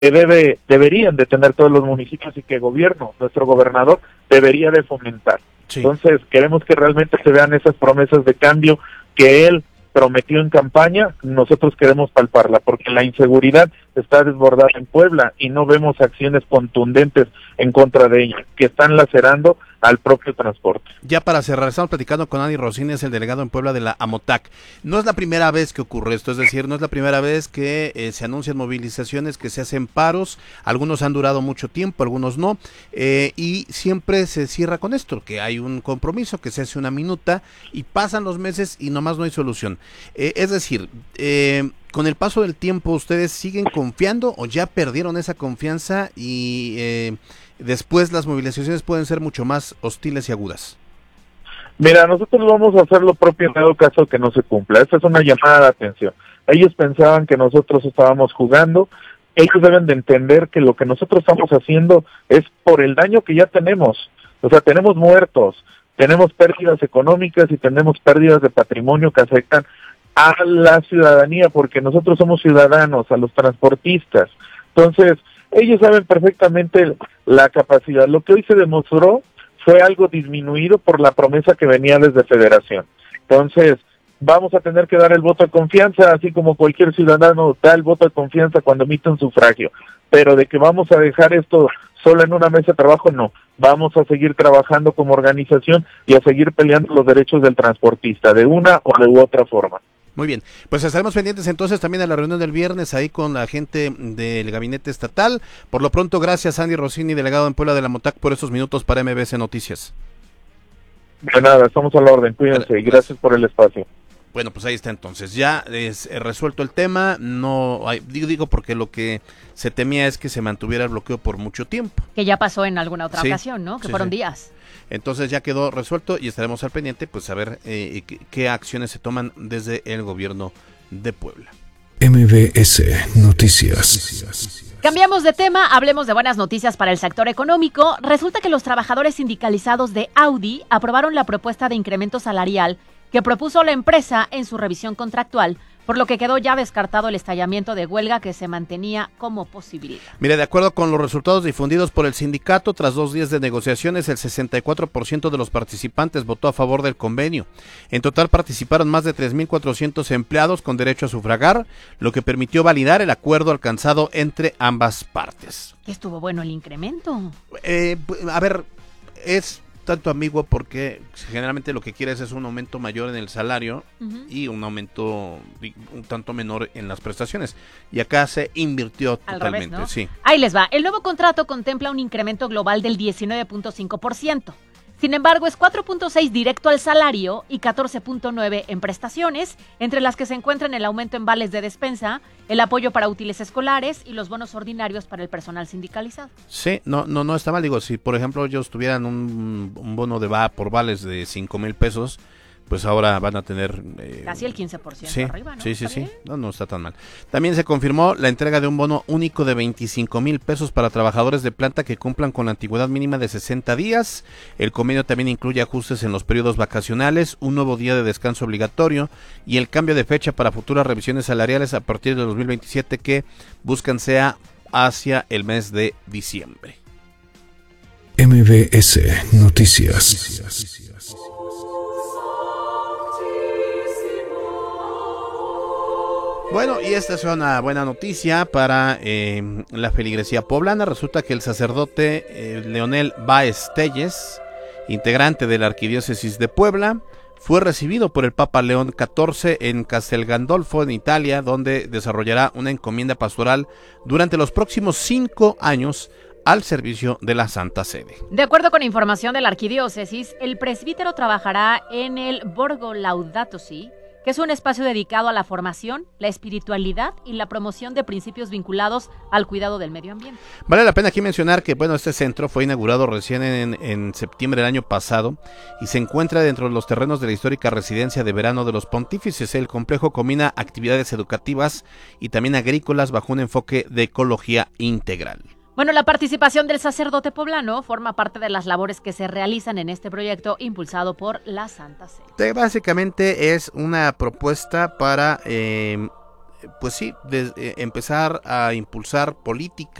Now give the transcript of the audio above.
que deberían de tener todos los municipios y que el gobierno, nuestro gobernador, debería de fomentar. Sí. Entonces, queremos que realmente se vean esas promesas de cambio que él prometió en campaña, nosotros queremos palparla, porque la inseguridad está desbordada en Puebla y no vemos acciones contundentes en contra de ella, que están lacerando al propio transporte. Ya para cerrar, estamos platicando con Andy Rosines, el delegado en Puebla de la AMOTAC. No es la primera vez que ocurre esto, es decir, no es la primera vez que se anuncian movilizaciones, que se hacen paros, algunos han durado mucho tiempo, algunos no, y siempre se cierra con esto, que hay un compromiso, que se hace una minuta y pasan los meses y nomás no hay solución. Es decir, con el paso del tiempo, ¿ustedes siguen confiando o ya perdieron esa confianza y después las movilizaciones pueden ser mucho más hostiles y agudas? Mira, nosotros vamos a hacer lo propio en dado caso que no se cumpla. Esta es una llamada de atención. Ellos pensaban que nosotros estábamos jugando. Ellos deben de entender que lo que nosotros estamos haciendo es por el daño que ya tenemos. O sea, tenemos muertos, tenemos pérdidas económicas y tenemos pérdidas de patrimonio que afectan a la ciudadanía, porque nosotros somos ciudadanos, a los transportistas. Entonces, ellos saben perfectamente la capacidad. Lo que hoy se demostró fue algo disminuido por la promesa que venía desde Federación. Entonces, vamos a tener que dar el voto de confianza, así como cualquier ciudadano da el voto de confianza cuando emite un sufragio. Pero de que vamos a dejar esto solo en una mesa de trabajo, no. Vamos a seguir trabajando como organización y a seguir peleando los derechos del transportista, de una o de otra forma. Muy bien, pues estaremos pendientes entonces también a la reunión del viernes ahí con la gente del gabinete estatal. Por lo pronto, gracias Andy Rossini, delegado en Puebla de la AMOTAC, por estos minutos para MBS Noticias. De nada, estamos a la orden, cuídense y gracias por el espacio. Bueno, pues ahí está entonces, ya es resuelto el tema, no hay, digo porque lo que se temía es que se mantuviera el bloqueo por mucho tiempo. Que ya pasó en alguna otra ocasión, ¿no? Que fueron días. Entonces ya quedó resuelto y estaremos al pendiente, pues a ver qué acciones se toman desde el gobierno de Puebla. MBS Noticias. Cambiamos de tema, hablemos de buenas noticias para el sector económico. Resulta que los trabajadores sindicalizados de Audi aprobaron la propuesta de incremento salarial que propuso la empresa en su revisión contractual, por lo que quedó ya descartado el estallamiento de huelga que se mantenía como posibilidad. Mire, de acuerdo con los resultados difundidos por el sindicato, tras 2 días de negociaciones, el 64% de los participantes votó a favor del convenio. En total participaron más de 3,400 empleados con derecho a sufragar, lo que permitió validar el acuerdo alcanzado entre ambas partes. ¿Estuvo bueno el incremento? A ver, es tanto ambiguo porque generalmente lo que quieres es un aumento mayor en el salario y un aumento un tanto menor en las prestaciones. Y acá se invirtió al totalmente. Revés, ¿no? Sí. Ahí les va. El nuevo contrato contempla un incremento global del 19.5%. Sin embargo, es 4.6 directo al salario y 14.9 en prestaciones, entre las que se encuentran el aumento en vales de despensa, el apoyo para útiles escolares y los bonos ordinarios para el personal sindicalizado. Sí, no está mal. Digo, si por ejemplo ellos tuvieran un bono por vales de 5,000 pesos, pues ahora van a tener casi el 15% sí, arriba, ¿no? Sí. No está tan mal. También se confirmó la entrega de un bono único de 25,000 pesos para trabajadores de planta que cumplan con la antigüedad mínima de 60 días. El convenio también incluye ajustes en los periodos vacacionales, un nuevo día de descanso obligatorio y el cambio de fecha para futuras revisiones salariales a partir de 2027 que buscan sea hacia el mes de diciembre. MBS Noticias. Bueno, y esta es una buena noticia para la feligresía poblana. Resulta que el sacerdote Leonel Báez Telles, integrante de la Arquidiócesis de Puebla, fue recibido por el Papa León XIV en Castel Gandolfo, en Italia, donde desarrollará una encomienda pastoral durante los próximos 5 años al servicio de la Santa Sede. De acuerdo con información de la Arquidiócesis, el presbítero trabajará en el Borgo Laudato Si, que es un espacio dedicado a la formación, la espiritualidad y la promoción de principios vinculados al cuidado del medio ambiente. Vale la pena aquí mencionar que este centro fue inaugurado recién en septiembre del año pasado y se encuentra dentro de los terrenos de la histórica residencia de verano de los pontífices. El complejo combina actividades educativas y también agrícolas bajo un enfoque de ecología integral. Bueno, la participación del sacerdote poblano forma parte de las labores que se realizan en este proyecto impulsado por la Santa Sede. Básicamente es una propuesta para pues sí, empezar a impulsar políticas